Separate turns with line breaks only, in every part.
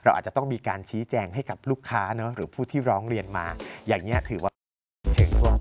เราอาจจะต้องมีการชี้แจงให้กับลูกค้าเนาะหรือผู้ที่ร้องเรียนมาอย่างนี้ถือว่าเชิงทั่วไป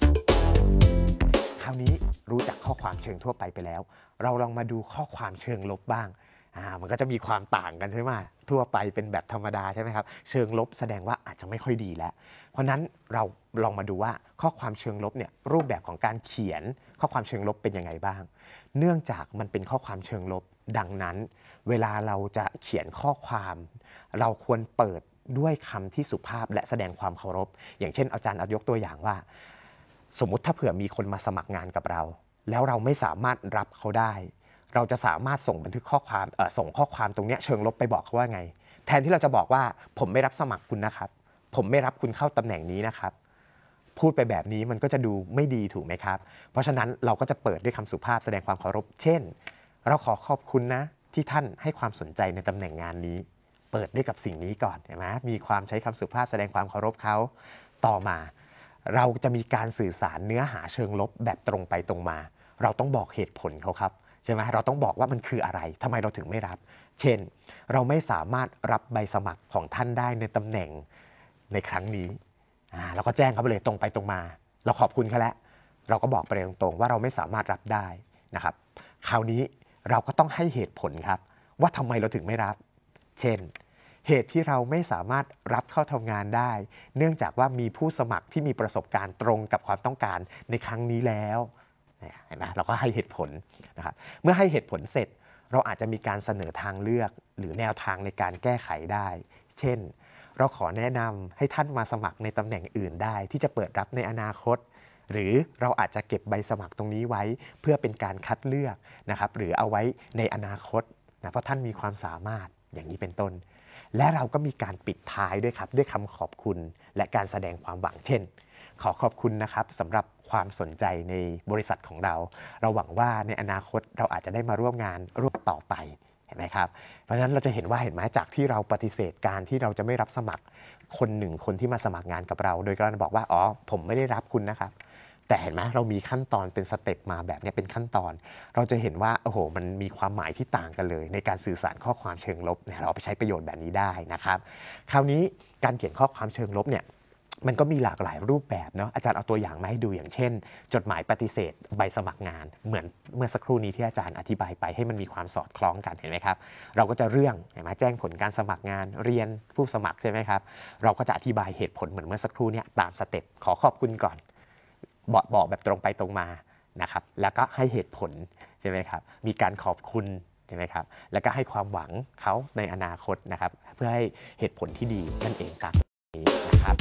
คราวนี้รู้จักข้อความเชิงทั่วไปแล้วเราลองมาดูข้อความเชิงลบบ้างมันก็จะมีความต่างกันใช่ไหมทั่วไปเป็นแบบธรรมดาใช่ไหมครับเชิงลบแสดงว่าอาจจะไม่ค่อยดีแล้วเพราะนั้นเราลองมาดูว่าข้อความเชิงลบเนี่ยรูปแบบของการเขียนข้อความเชิงลบเป็นยังไงบ้างเนื่องจากมันเป็นข้อความเชิงลบดังนั้นเวลาเราจะเขียนข้อความเราควรเปิดด้วยคำที่สุภาพและแสดงความเคารพอย่างเช่นอาจารย์ยกตัวอย่างว่าสมมุติถ้าเผื่อมีคนมาสมัครงานกับเราแล้วเราไม่สามารถรับเขาได้เราจะสามารถส่งบันทึกข้อความส่งข้อความตรงนี้เชิงลบไปบอกเขาว่าไงแทนที่เราจะบอกว่าผมไม่รับสมัครคุณนะครับผมไม่รับคุณเข้าตำแหน่งนี้นะครับพูดไปแบบนี้มันก็จะดูไม่ดีถูกไหมครับเพราะฉะนั้นเราก็จะเปิดด้วยคำสุภาพแสดงความเคารพเช่นเราขอขอบคุณนะที่ท่านให้ความสนใจในตำแหน่งงานนี้เปิดด้วยกับสิ่งนี้ก่อนเห็นไหมมีความใช้คำสุภาพแสดงความเคารพเขาต่อมาเราจะมีการสื่อสารเนื้อหาเชิงลบแบบตรงไปตรงมาเราต้องบอกเหตุผลเขาครับใช่ไหมเราต้องบอกว่ามันคืออะไรทำไมเราถึงไม่รับเช่นเราไม่สามารถรับใบสมัครของท่านได้ในตำแหน่งในครั้งนี้เราก็แจ้งเขาไปเลยตรงไปตรงมาเราขอบคุณเขาแล้วเราก็บอกไปตรงๆว่าเราไม่สามารถรับได้นะครับคราวนี้เราก็ต้องให้เหตุผลครับว่าทำไมเราถึงไม่รับเช่นเหตุที่เราไม่สามารถรับเข้าทำงานได้เนื่องจากว่ามีผู้สมัครที่มีประสบการณ์ตรงกับความต้องการในครั้งนี้แล้วเห็นไหมเราก็ให้เหตุผลนะครับเมื่อให้เหตุผลเสร็จเราอาจจะมีการเสนอทางเลือกหรือแนวทางในการแก้ไขได้เช่นเราขอแนะนำให้ท่านมาสมัครในตำแหน่งอื่นได้ที่จะเปิดรับในอนาคตหรือเราอาจจะเก็บใบสมัครตรงนี้ไว้เพื่อเป็นการคัดเลือกนะครับหรือเอาไว้ในอนาคตนะเพราะท่านมีความสามารถอย่างนี้เป็นต้นและเราก็มีการปิดท้ายด้วยครับด้วยคำขอบคุณและการแสดงความหวังเช่นขอขอบคุณนะครับสำหรับความสนใจในบริษัทของเราหวังว่าในอนาคตเราอาจจะได้มาร่วมงานร่วมต่อไปเห็นไหมครับเพราะฉะนั้นเราจะเห็นว่าเห็นไหมจากที่เราปฏิเสธการที่เราจะไม่รับสมัครคนหนึ่งคนที่มาสมัครงานกับเราโดยการบอกว่าอ๋อผมไม่ได้รับคุณนะครับแต่เห็นไหมเรามีขั้นตอนเป็นสเต็ปมาแบบนี้เป็นขั้นตอนเราจะเห็นว่าโอ้โหมันมีความหมายที่ต่างกันเลยในการสื่อสารข้อความเชิงลบเนี่ยเราเอาไปใช้ประโยชน์แบบนี้ได้นะครับคราวนี้การเขียนข้อความเชิงลบเนี่ยมันก็มีหลากหลายรูปแบบเนาะอาจารย์เอาตัวอย่างมาให้ดูอย่างเช่นจดหมายปฏิเสธใบสมัครงานเหมือนเมื่อสักครู่นี้ที่อาจารย์อธิบายไปให้มันมีความสอดคล้องกันเห็นไหมครับเราก็จะเรื่องเห็นไหมแจ้งผลการสมัครงานเรียนผู้สมัครใช่ไหมครับเราก็จะอธิบายเหตุผลเหมือนเมื่อสักครู่นี้ตามสเต็ปขอขอบคุณก่อนบอกแบบตรงไปตรงมานะครับแล้วก็ให้เหตุผลใช่ไหมครับมีการขอบคุณใช่ไหมครับแล้วก็ให้ความหวังเขาในอนาคตนะครับเพื่อให้เหตุผลที่ดีนั่นเองครับนี้นะครับ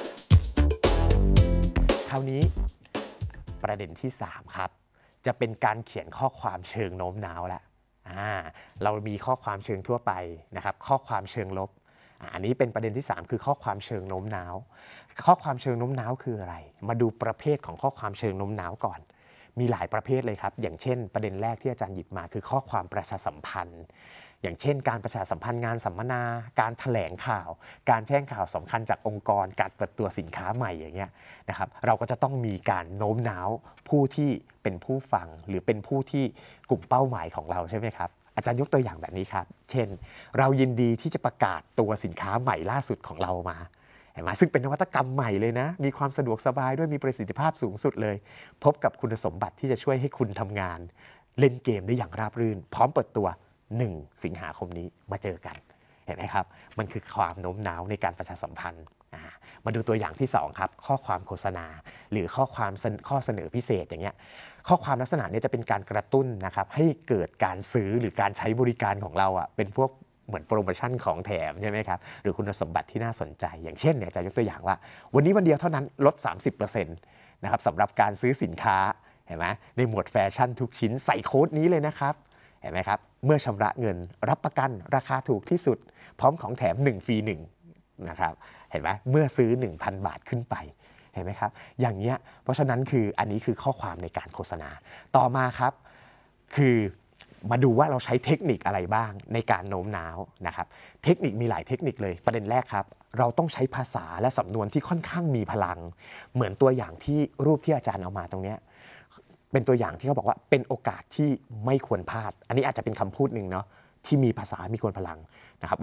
คราวนี้ประเด็นที่3ครับจะเป็นการเขียนข้อความเชิงโน้มน้าวแหละเรามีข้อความเชิงทั่วไปนะครับข้อความเชิงลบอันนี้เป็นประเด็นที่3คือข้อความเชิงโน้มน้าวข้อความเชิงโน้มน้าวคืออะไรมาดูประเภทของข้อความเชิงโน้มน้าวก่อนมีหลายประเภทเลยครับอย่างเช่นประเด็นแรกที่อาจารย์หยิบมาคือข้อความประชาสัมพันธ์อย่างเช่นการประชาสัมพันธ์งานสัมมนาการแถลงข่าวการแจ้งข่าวสำคัญจากองค์กรการเปิดตัวสินค้าใหม่อย่างเงี้ยนะครับเราก็จะต้องมีการโน้มน้าวผู้ที่เป็นผู้ฟังหรือเป็นผู้ที่กลุ่มเป้าหมายของเราใช่ไหมครับอาจารย์ยกตัวอย่างแบบนี้ครับเช่นเรายินดีที่จะประกาศตัวสินค้าใหม่ล่าสุดของเรามาเห็นไหมซึ่งเป็นนวัตกรรมใหม่เลยนะมีความสะดวกสบายด้วยมีประสิทธิภาพสูงสุดเลยพบกับคุณสมบัติที่จะช่วยให้คุณทำงานเล่นเกมได้อย่างราบรื่นพร้อมเปิดตัว1 สิงหาคมนี้มาเจอกันเห็นไหมครับมันคือความโน้มน้าวในการประชาสัมพันธ์มาดูตัวอย่างที่2ครับข้อความโฆษณาหรือข้อเสนอพิเศษอย่างเงี้ยข้อความลักษณะนี้จะเป็นการกระตุ้นนะครับให้เกิดการซื้อหรือการใช้บริการของเราเป็นพวกเหมือนโปรโมชั่นของแถมใช่ไหมครับหรือคุณสมบัติที่น่าสนใจอย่างเช่นเนี่ยจะยกตัวอย่างว่าวันนี้วันเดียวเท่านั้นลด 30% นะครับสำหรับการซื้อสินค้าเห็นไหมในหมวดแฟชั่นทุกชิ้นใส่โค้ดนี้เลยนะครับเห็นไหมครับเมื่อชำระเงินรับประกันราคาถูกที่สุดพร้อมของแถม1ฟรี1นะครับเห็นไหมเมื่อซื้อ 1,000 บาทขึ้นไปเห็นไหมครับอย่างเงี้ยเพราะฉะนั้นคืออันนี้คือข้อความในการโฆษณาต่อมาครับคือมาดูว่าเราใช้เทคนิคอะไรบ้างในการโน้มน้าวนะครับเทคนิคมีหลายเทคนิคเลยประเด็นแรกครับเราต้องใช้ภาษาและสำนวนที่ค่อนข้างมีพลังเหมือนตัวอย่างที่รูปที่อาจารย์เอามาตรงนี้เป็นตัวอย่างที่เขาบอกว่าเป็นโอกาสที่ไม่ควรพลาดอันนี้อาจจะเป็นคำพูดหนึ่งเนาะที่มีภาษามีควรพลังนะครับว่า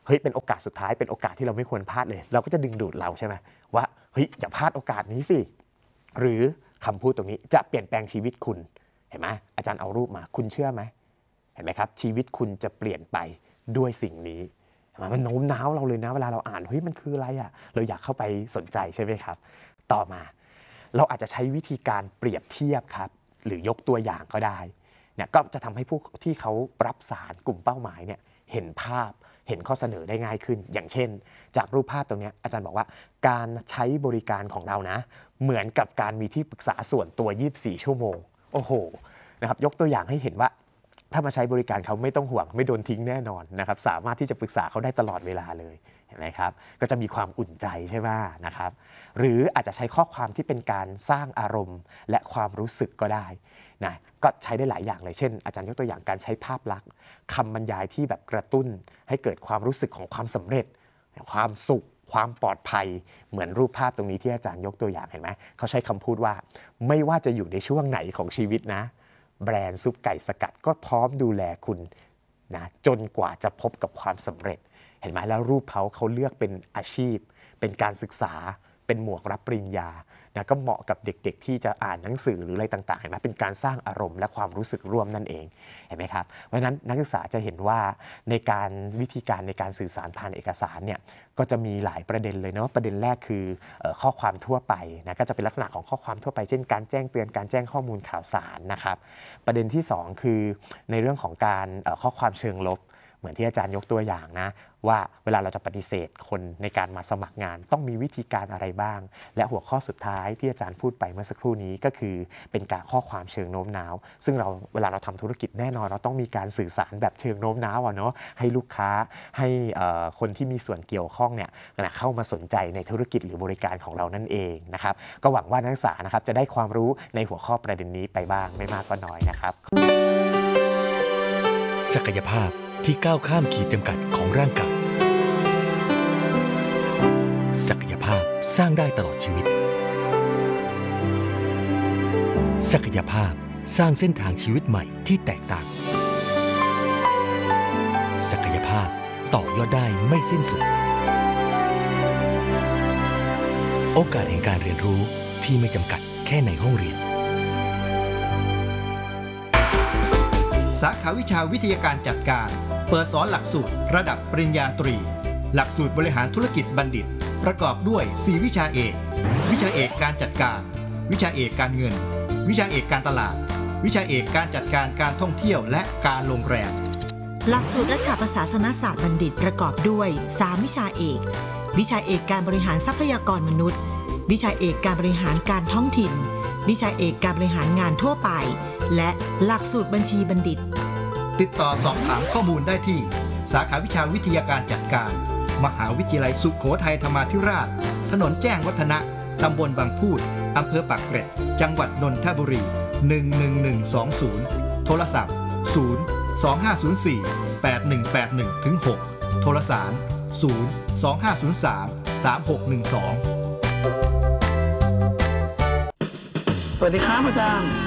เฮ้ยเป็นโอกาสสุดท้ายเป็นโอกาสที่เราไม่ควรพลาดเลยเราก็จะดึงดูดเราใช่ไหมว่าเฮ้ยอย่าพลาดโอกาสนี้สิหรือคำพูดตรงนี้จะเปลี่ยนแปลงชีวิตคุณเห็นไหมอาจารย์เอารูปมาคุณเชื่อไหมเห็นไหมครับชีวิตคุณจะเปลี่ยนไปด้วยสิ่งนี้มันโน้มน้าวเราเลยนะเวลาเราอ่านเฮ้ยมันคืออะไรอะเราอยากเข้าไปสนใจใช่ไหมครับต่อมาเราอาจจะใช้วิธีการเปรียบเทียบครับหรือยกตัวอย่างก็ได้เนี่ยก็จะทำให้ผู้ที่เขารับสารกลุ่มเป้าหมายเนี่ยเห็นภาพเห็นข้อเสนอได้ง่ายขึ้นอย่างเช่นจากรูปภาพตรงนี้อาจารย์บอกว่าการใช้บริการของเรานะเหมือนกับการมีที่ปรึกษาส่วนตัว24ชั่วโมงโอ้โหนะครับยกตัวอย่างให้เห็นว่าถ้ามาใช้บริการเขาไม่ต้องห่วงไม่โดนทิ้งแน่นอนนะครับสามารถที่จะปรึกษาเขาได้ตลอดเวลาเลยเห็นไหมครับก็จะมีความอุ่นใจใช่ไหมนะครับหรืออาจจะใช้ข้อความที่เป็นการสร้างอารมณ์และความรู้สึกก็ได้นะก็ใช้ได้หลายอย่างเลยเช่นอาจารย์ยกตัวอย่างการใช้ภาพลักษณ์คำบรรยายที่แบบกระตุ้นให้เกิดความรู้สึกของความสำเร็จความสุขความปลอดภัยเหมือนรูปภาพตรงนี้ที่อาจารย์ยกตัวอย่างเห็นไหมเขาใช้คำพูดว่าไม่ว่าจะอยู่ในช่วงไหนของชีวิตนะแบรนด์ซุปไก่สกัดก็พร้อมดูแลคุณนะจนกว่าจะพบกับความสำเร็จเห็นไหมแล้วรูปเขาเลือกเป็นอาชีพเป็นการศึกษาเป็นหมวกรับปริญญานะก็เหมาะกับเด็กๆที่จะอ่านหนังสือหรืออะไรต่างๆเห็นไหมเป็นการสร้างอารมณ์และความรู้สึกร่วมนั่นเองเห็นไหมครับเพราะฉะนั้นนักศึกษาจะเห็นว่าในการวิธีการในการสื่อสารผ่านเอกสารเนี่ยก็จะมีหลายประเด็นเลยเนาะประเด็นแรกคือข้อความทั่วไปนะก็จะเป็นลักษณะของข้อความทั่วไปเช่นการแจ้งเตือนการแจ้งข้อมูลข่าวสารนะครับประเด็นที่2คือในเรื่องของการข้อความเชิงลบเหมือนที่อาจารย์ยกตัวอย่างนะว่าเวลาเราจะปฏิเสธคนในการมาสมัครงานต้องมีวิธีการอะไรบ้างและหัวข้อสุดท้ายที่อาจารย์พูดไปเมื่อสักครู่นี้ก็คือเป็นการข้อความเชิงโน้มน้าวซึ่งเวลาเราทำธุรกิจแน่นอนเราต้องมีการสื่อสารแบบเชิงโน้มน้าวเนาะให้ลูกค้าให้คนที่มีส่วนเกี่ยวข้องเนี่ยเข้ามาสนใจในธุรกิจหรือบริการของเรานั่นเองนะครับก็หวังว่านักศึกษานะครับจะได้ความรู้ในหัวข้อประเด็นนี้ไปบ้างไม่มากก็น้อยนะครับ
ศักยภาพที่ก้าวข้ามขีดจำกัดของร่างกายศักยภาพสร้างได้ตลอดชีวิตศักยภาพสร้างเส้นทางชีวิตใหม่ที่แตกต่างศักยภาพต่อยอดได้ไม่สิ้นสุดโอกาสแห่งการเรียนรู้ที่ไม่จำกัดแค่ในห้องเรียน
สาขาวิชาวิทยาการจัดการเปิดสอนหลักสูตรระดับปริญญาตรีหลักสูตรบริหารธุรกิจบัณฑิตประกอบด้วย4วิชาเอกวิชาเอกการจัดการวิชาเอกการเงินวิชาเอกการตลาดวิชาเอกการจัดการการท่องเที่ยวและการโรงแรม
หลักสูตรรัฐประศาสนศาสตร์บัณฑิตประกอบด้วย3วิชาเอกวิชาเอกการบริหารทรัพยากรมนุษย์วิชาเอกการบริหารการท้องถิ่นวิชาเอกการบริหารงานทั่วไปและหลักสูตรบัญชีบัณฑิต
ติดต่อสอบถามข้อมูลได้ที่สาขาวิชาวิทยาการจัดการมหาวิทยาลัยสุโขทัยธรรมาธิราชถนนแจ้งวัฒนะตำบลบางพูดอำเภอปากเกร็ดจังหวัดนนทบุรี11120โทรศัพท์025048181-6โทรสาร025033612
สวัสดีครับอาจารย์